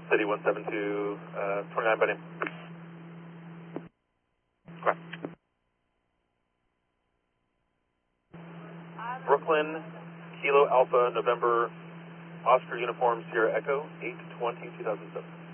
City 172, 29 by name. Correct. Brooklyn, Kilo Alpha, November, Oscar Uniform, Sierra Echo, 8/20/2007.